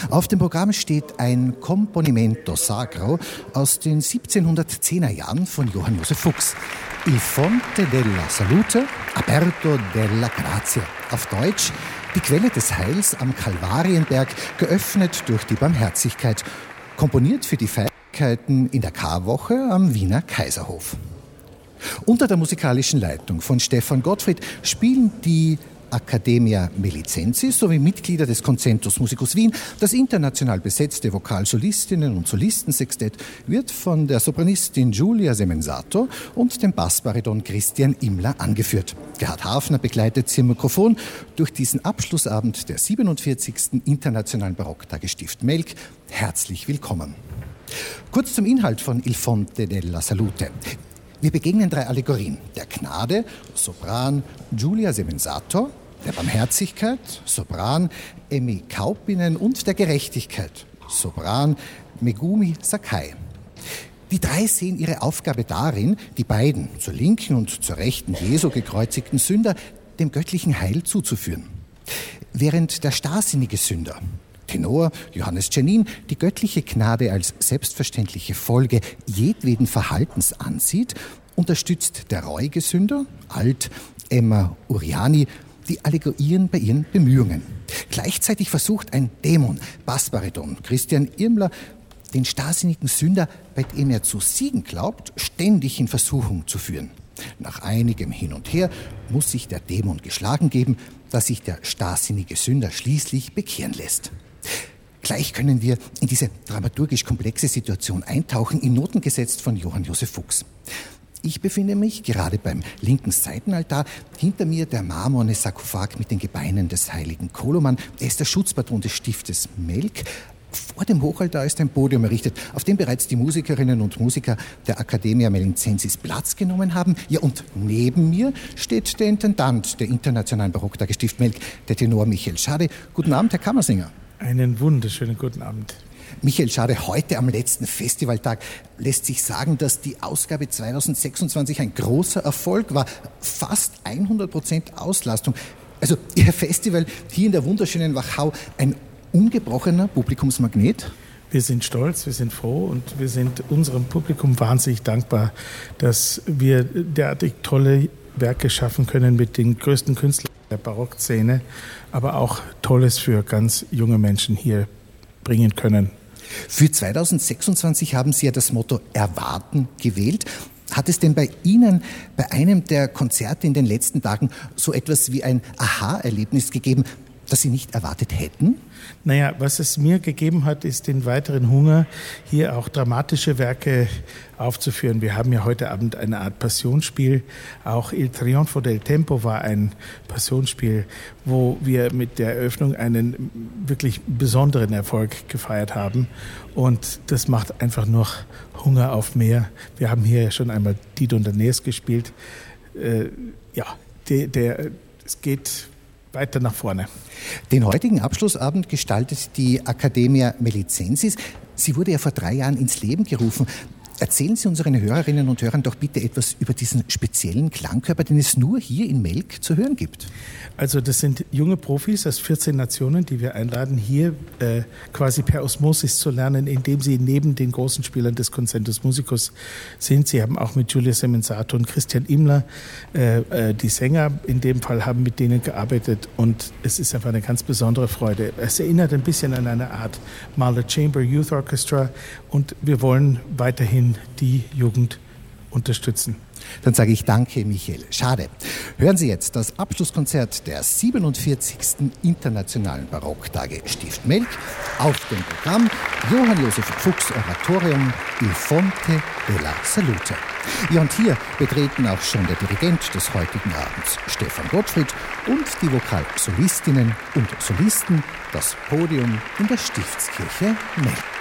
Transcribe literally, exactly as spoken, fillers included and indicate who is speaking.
Speaker 1: Auf dem Programm steht ein Componimento Sacro aus den siebzehnhundertzehner Jahren von Johann Joseph Fuchs. Il Fonte della Salute, Aperto della Grazia. Auf Deutsch: Die Quelle des Heils am Kalvarienberg, geöffnet durch die Barmherzigkeit. Komponiert für die Feierlichkeiten in der Karwoche am Wiener Kaiserhof. Unter der musikalischen Leitung von Stefan Gottfried spielen die Accademia Melicensis sowie Mitglieder des Concentus Musicus Wien. Das international besetzte Vokalsolistinnen- und Solistensextett wird von der Sopranistin Giulia Semenzato und dem Bassbariton Christian Imler angeführt. Gerhard Hafner begleitet sie am Mikrofon durch diesen Abschlussabend der siebenundvierzigsten Internationalen Barocktage Stift Melk. Herzlich willkommen. Kurz zum Inhalt von Il Fonte della Salute. Wir begegnen drei Allegorien: der Gnade, Sopran Giulia Semenzato, der Barmherzigkeit, Sopran Emmy Kaupinen und der Gerechtigkeit, Sopran Megumi Sakai. Die drei sehen ihre Aufgabe darin, die beiden zur linken und zur rechten Jesu gekreuzigten Sünder dem göttlichen Heil zuzuführen. Während der starrsinnige Sünder, Tenor Johannes Czernin, die göttliche Gnade als selbstverständliche Folge jedweden Verhaltens ansieht, unterstützt der reuige Sünder, Alt Emma Uriani, die Allegorien bei ihren Bemühungen. Gleichzeitig versucht ein Dämon, Bassbariton Christian Irmler, den starrsinnigen Sünder, bei dem er zu siegen glaubt, ständig in Versuchung zu führen. Nach einigem Hin und Her muss sich der Dämon geschlagen geben, dass sich der starrsinnige Sünder schließlich bekehren lässt. Gleich können wir in diese dramaturgisch komplexe Situation eintauchen, in Noten gesetzt von Johann Joseph Fuchs. Ich befinde mich gerade beim linken Seitenaltar, hinter mir der marmorne Sarkophag mit den Gebeinen des heiligen Koloman. Er ist der Schutzpatron des Stiftes Melk. Vor dem Hochaltar ist ein Podium errichtet, auf dem bereits die Musikerinnen und Musiker der Accademia Melicensis Platz genommen haben. Ja, und neben mir steht der Intendant der Internationalen Barocktage Stift Melk, der Tenor Michael Schade. Guten Abend, Herr Kammersänger.
Speaker 2: Einen wunderschönen guten Abend.
Speaker 1: Michael Schade, heute am letzten Festivaltag lässt sich sagen, dass die Ausgabe zweitausendsechsundzwanzig ein großer Erfolg war. Fast hundert Prozent Auslastung. Also Ihr Festival hier in der wunderschönen Wachau, ein ungebrochener Publikumsmagnet?
Speaker 2: Wir sind stolz, wir sind froh und wir sind unserem Publikum wahnsinnig dankbar, dass wir derartig tolle Werke schaffen können mit den größten Künstlern der Barokszene, aber auch Tolles für ganz junge Menschen hier bringen können.
Speaker 1: Für zweitausendsechsundzwanzig haben Sie ja das Motto Erwarten gewählt. Hat es denn bei Ihnen bei einem der Konzerte in den letzten Tagen so etwas wie ein Aha-Erlebnis gegeben, das Sie nicht erwartet hätten?
Speaker 2: Naja, was es mir gegeben hat, ist den weiteren Hunger, hier auch dramatische Werke aufzuführen. Wir haben ja heute Abend eine Art Passionsspiel. Auch Il Trionfo del Tempo war ein Passionsspiel, wo wir mit der Eröffnung einen wirklich besonderen Erfolg gefeiert haben. Und das macht einfach noch Hunger auf mehr. Wir haben hier ja schon einmal Didon Danés gespielt. Äh, ja, der, der, es geht weiter nach vorne.
Speaker 1: Den heutigen Abschlussabend gestaltet die Accademia Melicensis. Sie wurde ja vor drei Jahren ins Leben gerufen. Erzählen Sie unseren Hörerinnen und Hörern doch bitte etwas über diesen speziellen Klangkörper, den es nur hier in Melk zu hören gibt.
Speaker 2: Also das sind junge Profis aus vierzehn Nationen, die wir einladen, hier äh, quasi per Osmosis zu lernen, indem sie neben den großen Spielern des Concentus Musicus sind. Sie haben auch mit Giulia Semenzato und Christian Imler, äh, äh, die Sänger in dem Fall, haben mit denen gearbeitet und es ist einfach eine ganz besondere Freude. Es erinnert ein bisschen an eine Art Mahler Chamber Youth Orchestra und wir wollen weiterhin die Jugend unterstützen.
Speaker 1: Dann sage ich danke, Michael Schade. Hören Sie jetzt das Abschlusskonzert der siebenundvierzigsten Internationalen Barocktage Stift Melk. Auf dem Programm Johann Joseph Fuchs Oratorium Il Fonte della Salute. Ja, und hier betreten auch schon der Dirigent des heutigen Abends, Stefan Gottfried, und die Vokalsolistinnen und Solisten das Podium in der Stiftskirche Melk.